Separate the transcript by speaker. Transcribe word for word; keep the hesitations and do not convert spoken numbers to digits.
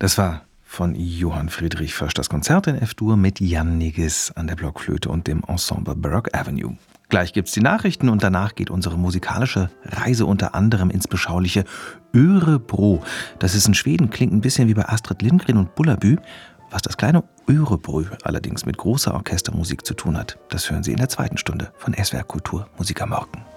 Speaker 1: Das war von Johann Friedrich Fösch das Konzert in F-Dur mit Jan Nigges an der Blockflöte und dem Ensemble Baroque Avenue. Gleich gibt's die Nachrichten und danach geht unsere musikalische Reise unter anderem ins beschauliche Örebro. Das ist in Schweden, klingt ein bisschen wie bei Astrid Lindgren und Bullerbü. Was das kleine Örebro allerdings mit großer Orchestermusik zu tun hat, das hören Sie in der zweiten Stunde von S W R Kultur Musik am Morgen.